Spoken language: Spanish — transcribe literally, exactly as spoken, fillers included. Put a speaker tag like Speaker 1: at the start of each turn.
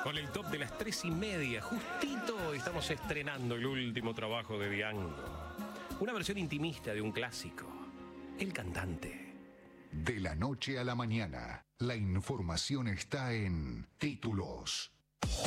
Speaker 1: Con el top de las tres y media, justito estamos estrenando el último trabajo de Diango. Una versión intimista de un clásico, El Cantante.
Speaker 2: De la noche a la mañana, la información está en Títulos.